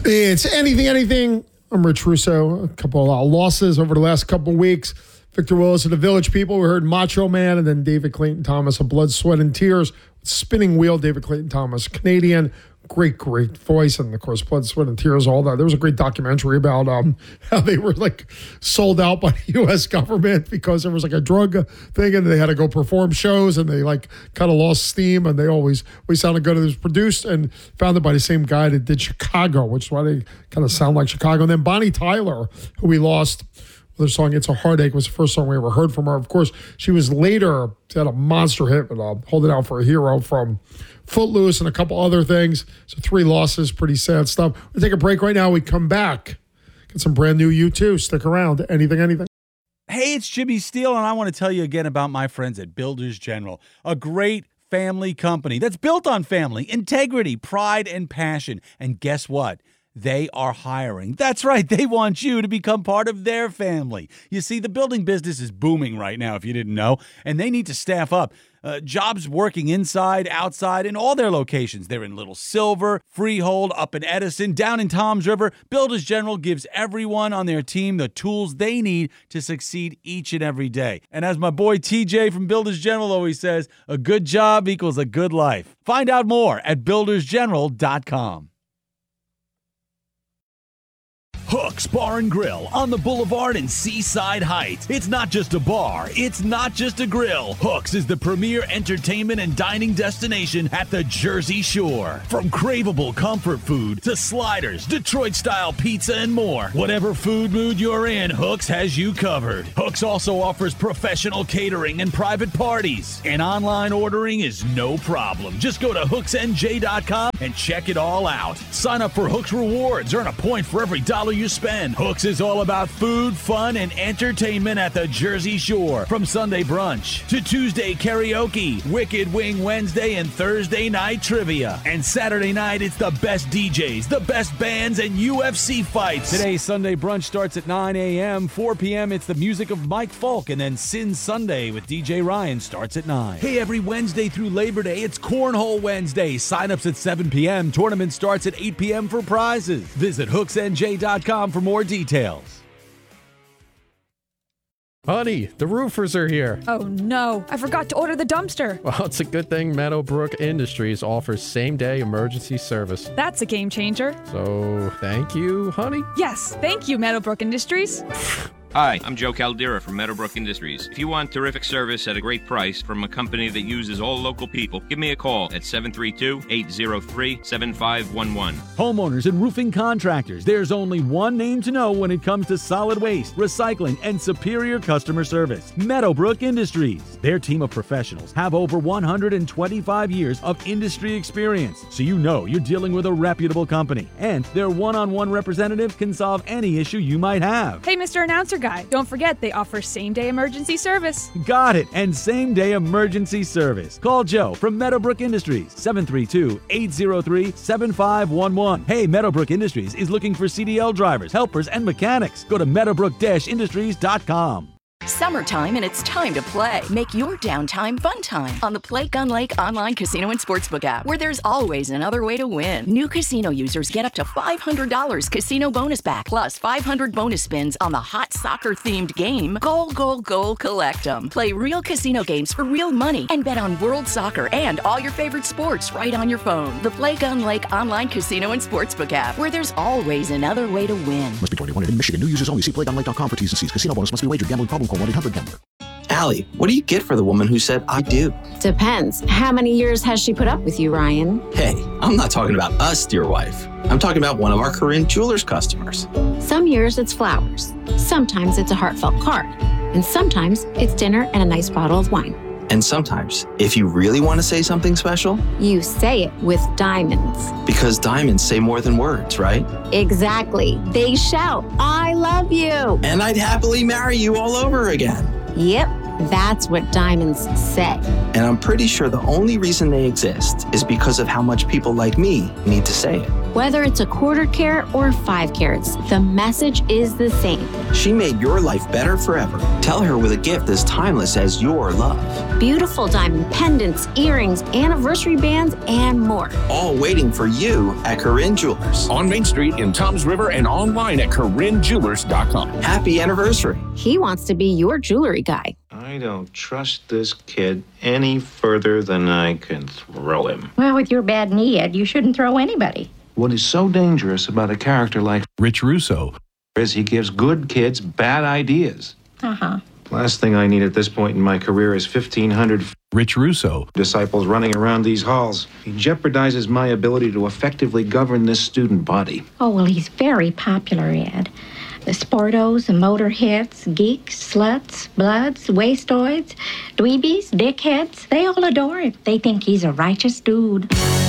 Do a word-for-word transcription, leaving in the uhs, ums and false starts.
It's anything, anything. I'm Rich Russo. A couple of losses over the last couple of weeks. Victor Willis of the Village People. We heard Macho Man, and then David Clayton Thomas of Blood, Sweat, and Tears. Spinning Wheel, David Clayton Thomas, Canadian. Great, great voice. And, of course, Blood, Sweat, and Tears, all that. There was a great documentary about um, how they were, like, sold out by the U S government because there was, like, a drug thing, and they had to go perform shows, and they, like, kind of lost steam, and they always, always sounded good. It was produced and founded by the same guy that did Chicago, which is why they kind of sound like Chicago. And then Bonnie Tyler, who we lost, their song It's a Heartache was the first song we ever heard from her. Of course, she was later, she had a monster hit with uh, Hold It Out for a Hero from Footloose and a couple other things. So three losses, pretty sad stuff. We'll take a break right now. We come back. Get some brand new U two. Stick around. Anything, anything. Hey, it's Jimmy Steele, and I want to tell you again about my friends at Builders General, a great family company that's built on family, integrity, pride, and passion. And guess what? They are hiring. That's right. They want you to become part of their family. You see, the building business is booming right now, if you didn't know, and they need to staff up. Uh, jobs working inside, outside, in all their locations. They're in Little Silver, Freehold, up in Edison, down in Toms River. Builders General gives everyone on their team the tools they need to succeed each and every day. And as my boy T J from Builders General always says, a good job equals a good life. Find out more at builders general dot com. Hooks Bar and Grill on the Boulevard in Seaside Heights. It's not just a bar. It's not just a grill. Hooks is the premier entertainment and dining destination at the Jersey Shore. From craveable comfort food to sliders, Detroit-style pizza, and more. Whatever food mood you're in, Hooks has you covered. Hooks also offers professional catering and private parties. And online ordering is no problem. Just go to hooks n j dot com and check it all out. Sign up for Hooks Rewards. Earn a point for every dollar you spend. Hooks is all about food, fun, and entertainment at the Jersey Shore. From Sunday brunch to Tuesday karaoke, Wicked Wing Wednesday, and Thursday night trivia. And Saturday night, it's the best D Js, the best bands, and U F C fights. Today's Sunday brunch starts at nine a.m. four p.m. It's the music of Mike Falk. And then Sin Sunday with D J Ryan starts at nine. Hey, every Wednesday through Labor Day, it's Cornhole Wednesday. Sign-ups at seven p.m. Tournament starts at eight p.m. for prizes. Visit hooks n j dot com for more details. Honey, the roofers are here. Oh no, I forgot to order the dumpster. Well, it's a good thing Meadowbrook Industries offers same-day emergency service. That's a game changer. So, thank you, honey? Yes, thank you, Meadowbrook Industries. Hi, I'm Joe Caldera from Meadowbrook Industries. If you want terrific service at a great price from a company that uses all local people, give me a call at seven three two, eight zero three, seven five one one. Homeowners and roofing contractors, there's only one name to know when it comes to solid waste, recycling, and superior customer service. Meadowbrook Industries. Their team of professionals have over one hundred twenty-five years of industry experience, so you know you're dealing with a reputable company. And their one-on-one representative can solve any issue you might have. Hey, Mister Announcer Guy, don't forget they offer same-day emergency service. Got it, and same-day emergency service. Call Joe from Meadowbrook Industries, seven three two, eight zero three, seven five one one. Hey, Meadowbrook Industries is looking for C D L drivers, helpers, and mechanics. Go to meadowbrook dash industries dot com. Summertime, and it's time to play. Make your downtime fun time on the Play Gun Lake online casino and sportsbook app, where there's always another way to win. New casino users get up to five hundred dollars casino bonus back, plus five hundred bonus spins on the hot soccer-themed game, Goal, Goal, Goal, Collect 'em. Play real casino games for real money and bet on world soccer and all your favorite sports right on your phone. The Play Gun Lake online casino and sportsbook app, where there's always another way to win. Must be twenty-one in Michigan. New users only. See play gun lake dot com for T's and C's. Casino bonus must be wagered. Gambling problem. Call one eight hundred gambler. Allie, what do you get for the woman who said, I do? Depends. How many years has she put up with you, Ryan? Hey, I'm not talking about us, dear wife. I'm talking about one of our Corinne Jewelers customers. Some years it's flowers. Sometimes it's a heartfelt card. And sometimes it's dinner and a nice bottle of wine. And sometimes, if you really want to say something special, you say it with diamonds. Because diamonds say more than words, right? Exactly. They shout, I love you. And I'd happily marry you all over again. Yep, that's what diamonds say. And I'm pretty sure the only reason they exist is because of how much people like me need to say it. Whether it's a quarter carat or five carats, the message is the same. She made your life better forever. Tell her with a gift as timeless as your love. Beautiful diamond pendants, earrings, anniversary bands, and more. All waiting for you at Corinne Jewelers. On Main Street in Toms River and online at corinne jewelers dot com. Happy anniversary. He wants to be your jewelry guy. I don't trust this kid any further than I can throw him. Well, with your bad knee, Ed, you shouldn't throw anybody. What is so dangerous about a character like Rich Russo is he gives good kids bad ideas. Uh-huh. Last thing I need at this point in my career is fifteen hundred Rich Russo disciples running around these halls. He jeopardizes my ability to effectively govern this student body. Oh, well, he's very popular, Ed. The sportos, the motorheads, geeks, sluts, bloods, wastoids, dweebies, dickheads, they all adore him. They think he's a righteous dude.